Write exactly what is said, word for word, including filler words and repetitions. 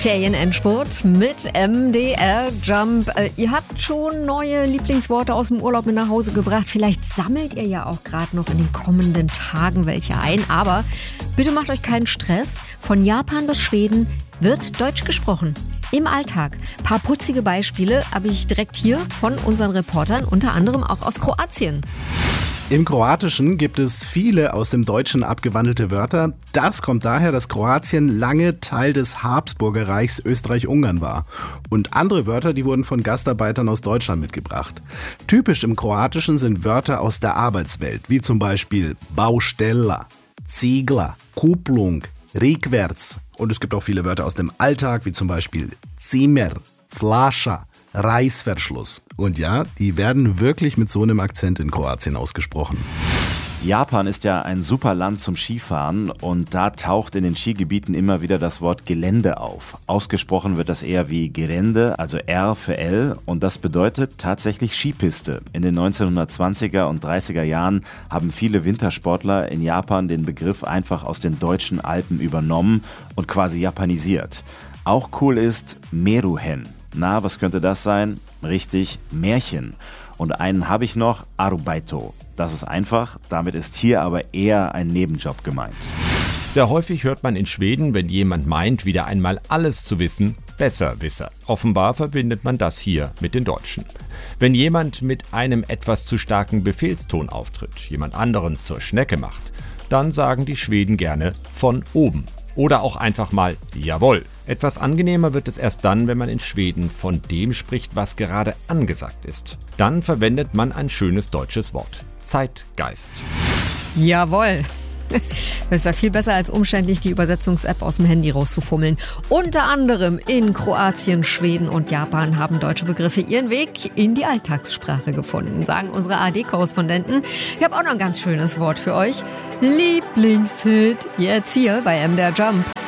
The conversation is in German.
Ferienendspurt mit M D R Jump. Äh, ihr habt schon neue Lieblingsworte aus dem Urlaub mit nach Hause gebracht. Vielleicht sammelt ihr ja auch gerade noch in den kommenden Tagen welche ein. Aber bitte macht euch keinen Stress. Von Japan bis Schweden wird Deutsch gesprochen. Im Alltag. Ein paar putzige Beispiele habe ich direkt hier von unseren Reportern, unter anderem auch aus Kroatien. Im Kroatischen gibt es viele aus dem Deutschen abgewandelte Wörter. Das kommt daher, dass Kroatien lange Teil des Habsburger Reichs Österreich-Ungarn war. Und andere Wörter, die wurden von Gastarbeitern aus Deutschland mitgebracht. Typisch im Kroatischen sind Wörter aus der Arbeitswelt, wie zum Beispiel Baustella, Ziegler, Kuplung, Rikverc. Und es gibt auch viele Wörter aus dem Alltag, wie zum Beispiel Zimmer, Flascha, Reißverschluss. Und ja, die werden wirklich mit so einem Akzent in Kroatien ausgesprochen. Japan ist ja ein super Land zum Skifahren und da taucht in den Skigebieten immer wieder das Wort Gelände auf. Ausgesprochen wird das eher wie Gelände, also R für L, und das bedeutet tatsächlich Skipiste. In den neunzehnhundertzwanziger und dreißiger Jahren haben viele Wintersportler in Japan den Begriff einfach aus den deutschen Alpen übernommen und quasi japanisiert. Auch cool ist Meruhen. Na, was könnte das sein? Richtig, Märchen. Und einen habe ich noch, Arubaito. Das ist einfach, damit ist hier aber eher ein Nebenjob gemeint. Sehr häufig hört man in Schweden, wenn jemand meint, wieder einmal alles zu wissen, Besserwisser. Offenbar verbindet man das hier mit den Deutschen. Wenn jemand mit einem etwas zu starken Befehlston auftritt, jemand anderen zur Schnecke macht, dann sagen die Schweden gerne von oben. Oder auch einfach mal Jawohl. Etwas angenehmer wird es erst dann, wenn man in Schweden von dem spricht, was gerade angesagt ist. Dann verwendet man ein schönes deutsches Wort. Zeitgeist. Jawohl. Das ist ja viel besser, als umständlich die Übersetzungs-App aus dem Handy rauszufummeln. Unter anderem in Kroatien, Schweden und Japan haben deutsche Begriffe ihren Weg in die Alltagssprache gefunden, sagen unsere A R D-Korrespondenten. Ich habe auch noch ein ganz schönes Wort für euch. Lieblingshit. Jetzt hier bei M D R Jump.